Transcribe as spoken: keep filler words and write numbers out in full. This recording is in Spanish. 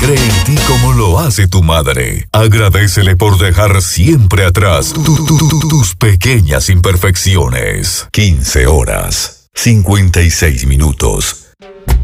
cree en ti como lo hace tu madre. Agradécele por dejar siempre atrás tu, tu, tu, tu, tus pequeñas imperfecciones. quince horas, cincuenta y seis minutos.